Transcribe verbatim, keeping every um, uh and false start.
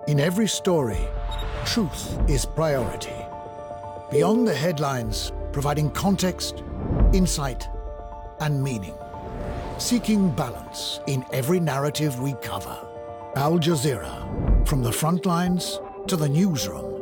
In every story, truth is priority. Beyond the headlines, providing context, insight, and meaning. Seeking balance in every narrative we cover. Al Jazeera, from the front lines to the newsroom.